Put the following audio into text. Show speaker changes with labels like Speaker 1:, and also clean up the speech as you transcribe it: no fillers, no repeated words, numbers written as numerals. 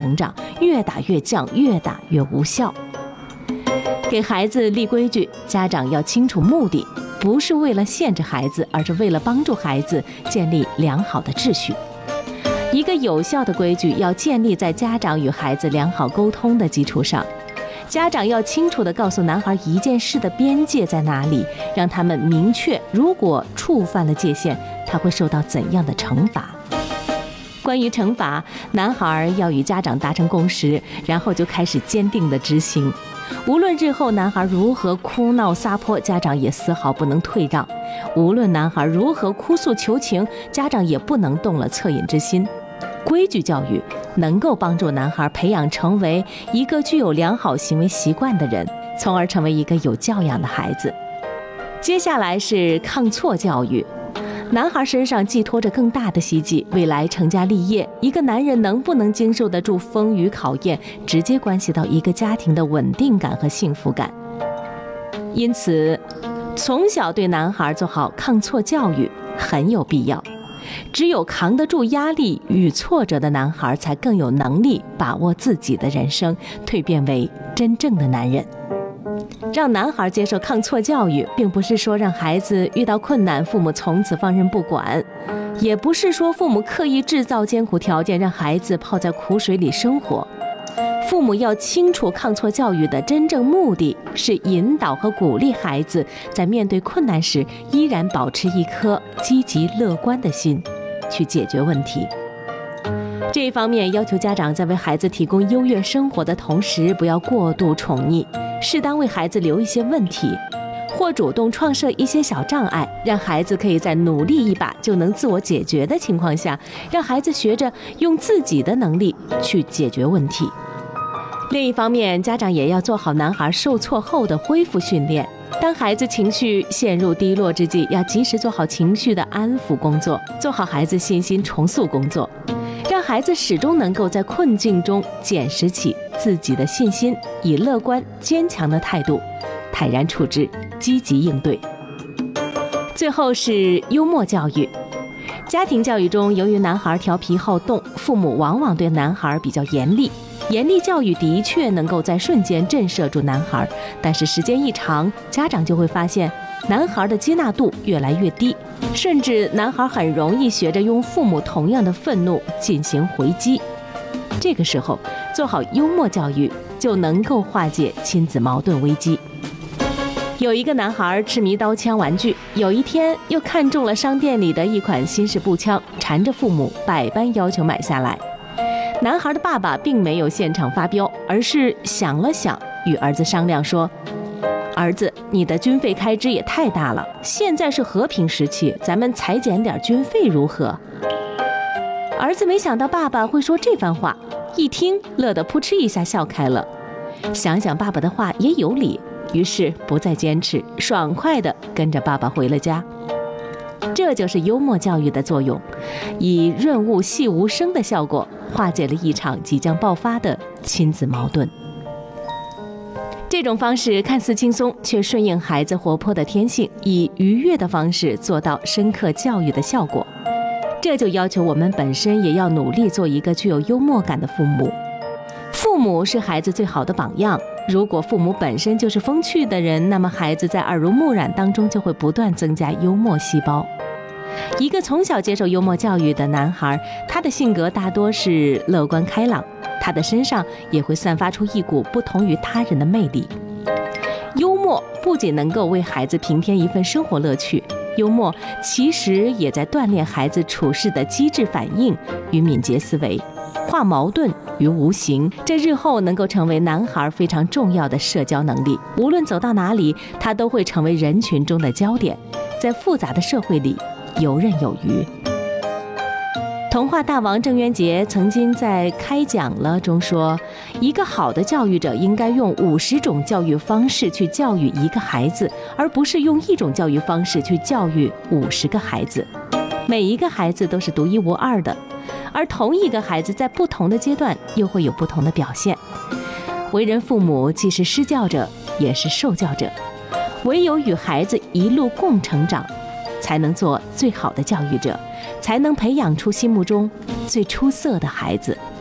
Speaker 1: 成长，越打越犟，越打越无效。给孩子立规矩，家长要清楚目的，不是为了限制孩子，而是为了帮助孩子建立良好的秩序。一个有效的规矩要建立在家长与孩子良好沟通的基础上。家长要清楚地告诉男孩一件事的边界在哪里，让他们明确，如果触犯了界限，他会受到怎样的惩罚。关于惩罚，男孩要与家长达成共识，然后就开始坚定地执行。无论日后男孩如何哭闹撒泼，家长也丝毫不能退让；无论男孩如何哭诉求情，家长也不能动了恻隐之心。规矩教育能够帮助男孩培养成为一个具有良好行为习惯的人，从而成为一个有教养的孩子。接下来是抗挫教育。男孩身上寄托着更大的希冀，未来成家立业，一个男人能不能经受得住风雨考验，直接关系到一个家庭的稳定感和幸福感。因此，从小对男孩做好抗挫教育很有必要。只有扛得住压力与挫折的男孩，才更有能力把握自己的人生，蜕变为真正的男人。让男孩接受抗挫教育，并不是说让孩子遇到困难，父母从此放任不管，也不是说父母刻意制造艰苦条件，让孩子泡在苦水里生活。父母要清楚，抗挫教育的真正目的是引导和鼓励孩子在面对困难时依然保持一颗积极乐观的心，去解决问题。这一方面要求家长在为孩子提供优越生活的同时，不要过度宠溺，适当为孩子留一些问题，或主动创设一些小障碍，让孩子可以在努力一把就能自我解决的情况下，让孩子学着用自己的能力去解决问题。另一方面，家长也要做好男孩受挫后的恢复训练。当孩子情绪陷入低落之际，要及时做好情绪的安抚工作，做好孩子信心重塑工作，让孩子始终能够在困境中捡拾起自己的信心，以乐观坚强的态度坦然处之，积极应对。最后是幽默教育。家庭教育中，由于男孩调皮好动，父母往往对男孩比较严厉。严厉教育的确能够在瞬间震慑住男孩，但是时间一长，家长就会发现男孩的接纳度越来越低，甚至男孩很容易学着用父母同样的愤怒进行回击。这个时候，做好幽默教育就能够化解亲子矛盾危机。有一个男孩痴迷刀枪玩具，有一天又看中了商店里的一款新式步枪，缠着父母百般要求买下来。男孩的爸爸并没有现场发飙，而是想了想，与儿子商量说：儿子，你的军费开支也太大了，现在是和平时期，咱们裁减点军费如何？儿子没想到爸爸会说这番话，一听乐得扑哧一下笑开了。想想爸爸的话也有理，于是不再坚持，爽快地跟着爸爸回了家。这就是幽默教育的作用，以润物细无声的效果化解了一场即将爆发的亲子矛盾。这种方式看似轻松，却顺应孩子活泼的天性，以愉悦的方式做到深刻教育的效果。这就要求我们本身也要努力做一个具有幽默感的父母。父母是孩子最好的榜样，如果父母本身就是风趣的人，那么孩子在耳濡目染当中就会不断增加幽默细胞。一个从小接受幽默教育的男孩，他的性格大多是乐观开朗，他的身上也会散发出一股不同于他人的魅力。幽默不仅能够为孩子平添一份生活乐趣，幽默其实也在锻炼孩子处事的机智反应与敏捷思维，化矛盾于无形，这日后能够成为男孩非常重要的社交能力。无论走到哪里，他都会成为人群中的焦点，在复杂的社会里游刃有余。童话大王郑渊洁曾经在开讲了中说，一个好的教育者应该用50种教育方式去教育一个孩子，而不是用1种教育方式去教育50个孩子。每一个孩子都是独一无二的，而同一个孩子在不同的阶段又会有不同的表现。为人父母既是施教者，也是受教者，唯有与孩子一路共成长，才能做最好的教育者，才能培养出心目中最出色的孩子。